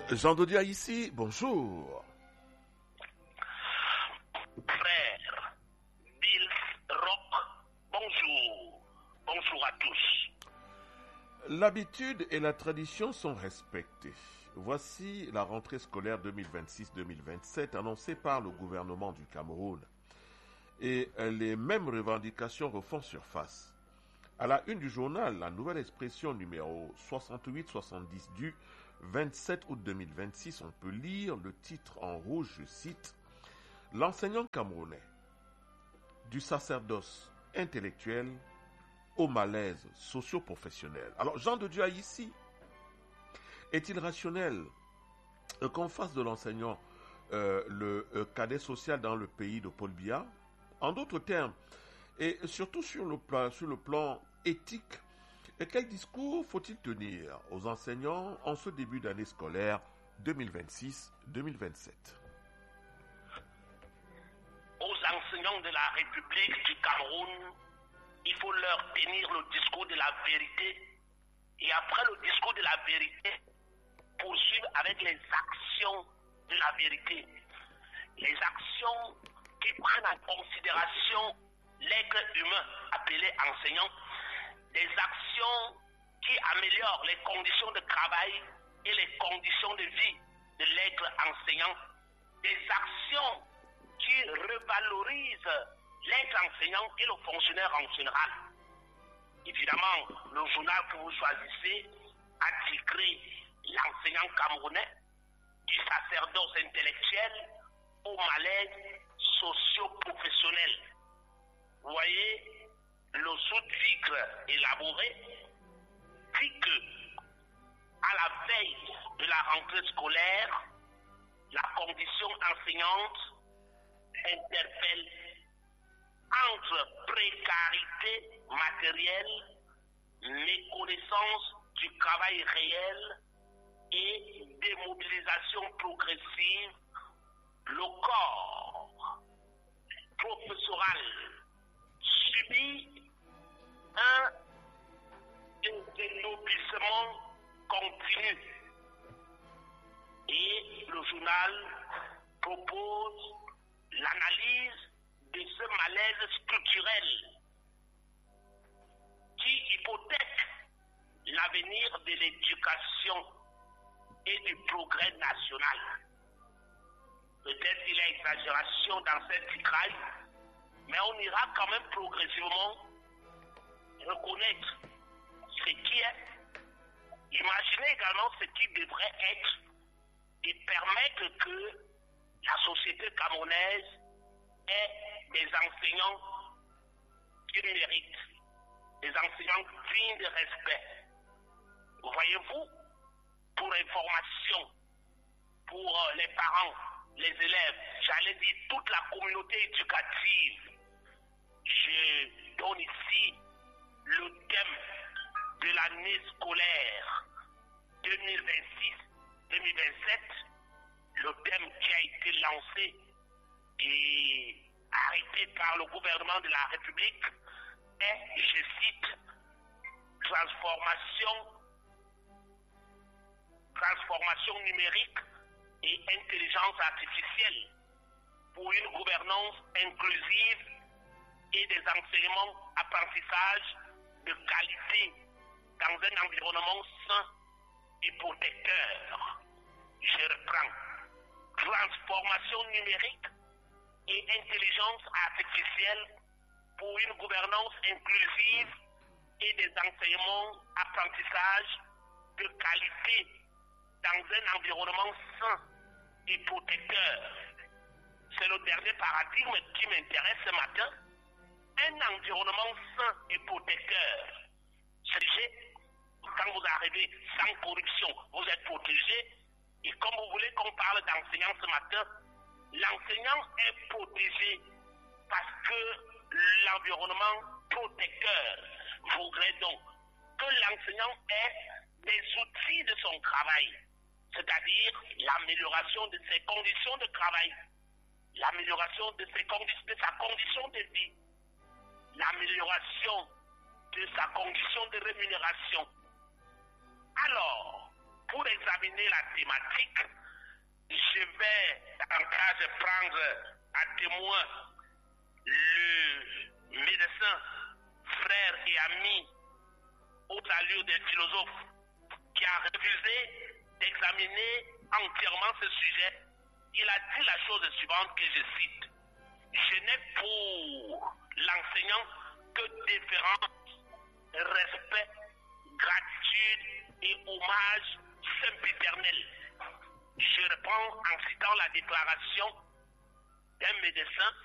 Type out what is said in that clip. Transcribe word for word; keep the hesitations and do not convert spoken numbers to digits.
Jean Dodia ici, bonjour. Frère Bill Rock, bonjour. Bonjour à tous. L'habitude et la tradition sont respectées. Voici la rentrée scolaire deux mille vingt-six deux mille vingt-sept annoncée par le gouvernement du Cameroun. Et les mêmes revendications refont surface. À la une du journal, la nouvelle expression numéro soixante-huit soixante-dix du vingt-sept août deux mille vingt-six, on peut lire le titre en rouge, je cite, « L'enseignant camerounais, du sacerdoce intellectuel au malaise socio-professionnel. » Alors, Jean de Dieu ici, est-il rationnel euh, qu'on fasse de l'enseignant euh, le euh, cadet social dans le pays de Paul Biya? En d'autres termes, et surtout sur le plan, sur le plan éthique, et quel discours faut-il tenir aux enseignants en ce début d'année scolaire deux mille vingt-six deux mille vingt-sept? Aux enseignants de la République du Cameroun, il faut leur tenir le discours de la vérité et après le discours de la vérité, poursuivre avec les actions de la vérité. Les actions qui prennent en considération l'être humain appelé enseignant, des actions qui améliorent les conditions de travail et les conditions de vie de l'être enseignant, des actions qui revalorisent l'être enseignant et le fonctionnaire en général. Évidemment, le journal que vous choisissez a titré l'enseignant camerounais du sacerdoce intellectuel au malaise socio-professionnel. Vous voyez, le sous-titre élaboré dit que, à la veille de la rentrée scolaire, la condition enseignante interpelle entre précarité matérielle, méconnaissance du travail réel et démobilisation progressive, le corps professoral subit un dénoblissement continu. Et le journal propose l'analyse de ce malaise structurel qui hypothèque l'avenir de l'éducation et du progrès national. Peut-être qu'il y a exagération dans cette titraille, mais on ira quand même progressivement reconnaître ce qui est, imaginer également ce qui devrait être et permettre que la société camerounaise ait des enseignants qui méritent, des enseignants dignes de respect. Voyez-vous, pour information, pour les parents, les élèves, j'allais dire toute la communauté éducative, je donne ici le thème de l'année scolaire deux mille vingt-six deux mille vingt-sept, le thème qui a été lancé et arrêté par le gouvernement de la République est, je cite, transformation, transformation numérique et intelligence artificielle pour une gouvernance inclusive et des enseignements apprentissages de qualité dans un environnement sain et protecteur. Je reprends. Transformation numérique et intelligence artificielle pour une gouvernance inclusive et des enseignements apprentissages de qualité dans un environnement sain et protecteur. C'est le dernier paradigme qui m'intéresse ce matin. Un environnement sain et protecteur. C'est quand vous arrivez sans corruption, vous êtes protégé. Et comme vous voulez qu'on parle d'enseignant ce matin, l'enseignant est protégé parce que l'environnement protecteur voudrait donc que l'enseignant ait des outils de son travail, c'est-à-dire l'amélioration de ses conditions de travail, l'amélioration de, ses condi- de sa condition de vie, l'amélioration de sa condition de rémunération. Alors, pour examiner examiner la thématique. Je vais, en cas de prendre à témoin le médecin, frère et ami aux allures des philosophes, qui a refusé d'examiner entièrement ce sujet. Il a dit la chose suivante que je cite. Je n'ai pour l'enseignant que déférence, respect, gratitude et hommage sempiternel. Je reprends en citant la déclaration d'un médecin